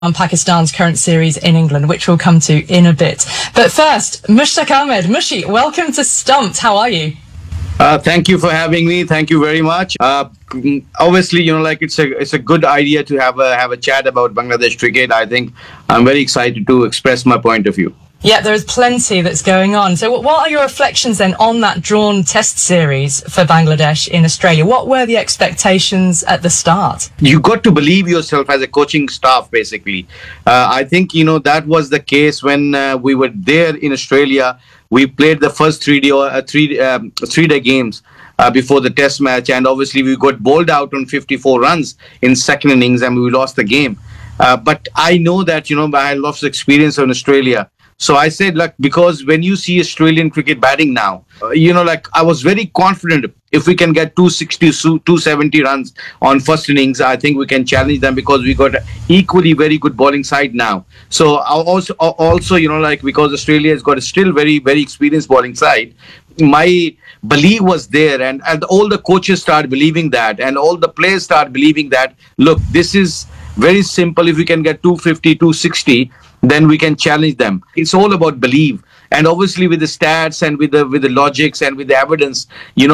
Pakistan's current series in England, which we'll come to in a bit. But first, Mushtaq Ahmed. Mushi, welcome to Stumped. How are you? Thank you for having me. Thank you very much. Obviously, it's a good idea to have a chat about Bangladesh cricket. I think I'm very excited to express my point of view. Yeah, there is plenty that's going on. So what are your reflections then on that drawn test series for Bangladesh in Australia? What were the expectations at the start? You got to believe yourself as a coaching staff, basically. I think, that was the case when we were there in Australia. We played the first three-day games before the test match. And obviously, we got bowled out on 54 runs in second innings and we lost the game. But I know that, I had lots of experience in Australia. So I said, because when you see Australian cricket batting now, I was very confident if we can get 260, 270 runs on first innings, I think we can challenge them because we got equally very good bowling side now. So also, because Australia has got a still very, very experienced bowling side, my belief was there and all the coaches start believing that and all the players start believing that, look, this is very simple. If we can get 250, 260, then we can challenge them. It's all about belief. And obviously with the stats and with the logics and with the evidence,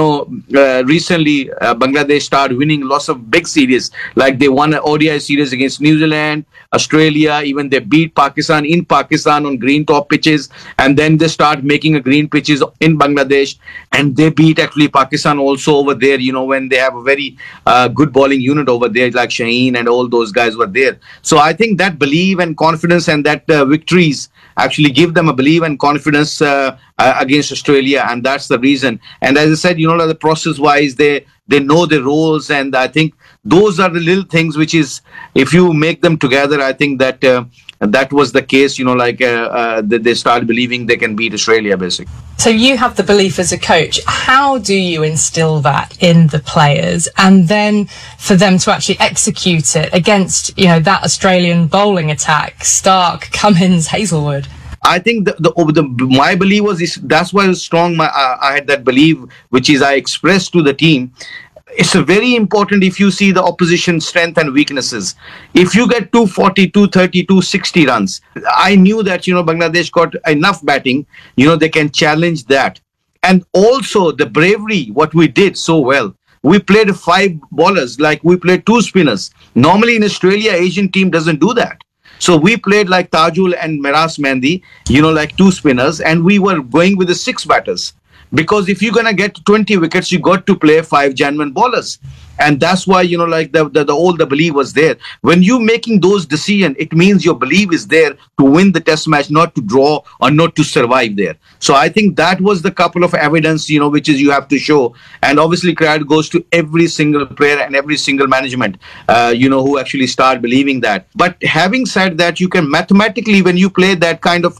recently Bangladesh started winning lots of big series. Like they won an ODI series against New Zealand, Australia, even they beat Pakistan in Pakistan on green top pitches. And then they start making a green pitches in Bangladesh. And they beat actually Pakistan also over there, when they have a very good bowling unit over there, like Shaheen and all those guys were there. So I think that belief and confidence and that victories actually give them a belief and confidence against Australia, and that's the reason. And as I said, the process-wise, they know the roles, and I think those are the little things which is, if you make them together, I think that that was the case. That they start believing they can beat Australia, basically. So you have the belief as a coach. How do you instill that in the players, and then for them to actually execute it against that Australian bowling attack? Stark, Cummins, Hazelwood. I think my belief was that's why it was strong. I had that belief, which is I expressed to the team. It's a very important if you see the opposition strength and weaknesses. If you get 240, 230, 260 runs, I knew that, Bangladesh got enough batting, they can challenge that. And also the bravery, what we did so well. We played 5 bowlers, like we played 2 spinners. Normally in Australia, Asian team doesn't do that. So we played like Tajul and Meras Mehndi, like 2 spinners, and we were going with the 6 batters. Because if you're going to get 20 wickets, you got to play 5 genuine bowlers. And that's why, the belief was there. When you're making those decisions, it means your belief is there to win the test match, not to draw or not to survive there. So I think that was the couple of evidence, which is you have to show. And obviously credit goes to every single player and every single management, who actually start believing that. But having said that, you can mathematically, when you play that kind of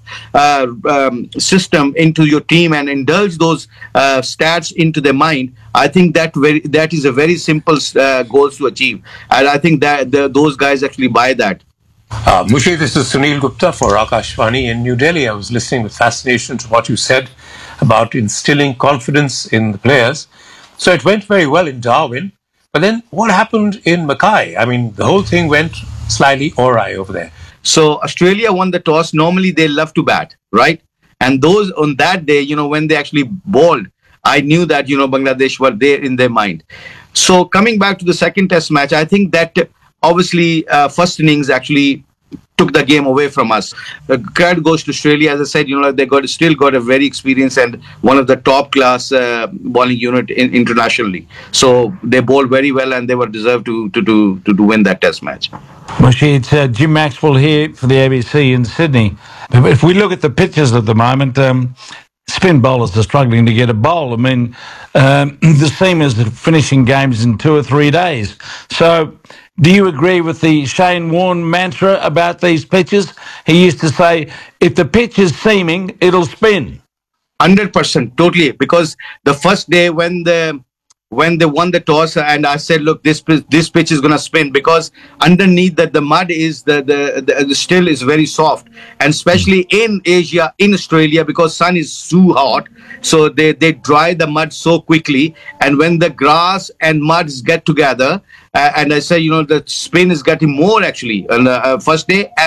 system into your team and indulge those stats into their mind, I think that is a very simple goal to achieve, and I think that those guys actually buy that. Mushi, this is Sunil Gupta for Akashvani in New Delhi. I was listening with fascination to what you said about instilling confidence in the players. So it went very well in Darwin, but then what happened in Mackay? I mean, the whole thing went slightly awry over there. So Australia won the toss. Normally they love to bat, right? And those on that day, when they actually bowled, I knew that, Bangladesh were there in their mind. So coming back to the second test match, I think that obviously first innings actually took the game away from us. The credit goes to Australia. As I said, they still got a very experienced and one of the top class bowling unit internationally. So they bowled very well and they were deserved to win that test match. Mushi, it's Jim Maxwell here for the ABC in Sydney. If we look at the pitches at the moment, spin bowlers are struggling to get a bowl. I mean, the seamers are finishing games in 2 or 3 days. So do you agree with the Shane Warne mantra about these pitches? He used to say, if the pitch is seaming, it'll spin. 100%, totally. Because the first day when the when they won the toss, and I said, look, this pitch is going to spin, because underneath that the mud is the still is very soft, and especially in Asia, in Australia, because sun is too hot, so they dry the mud so quickly, and when the grass and muds get together, and I say, the spin is getting more actually on the first day.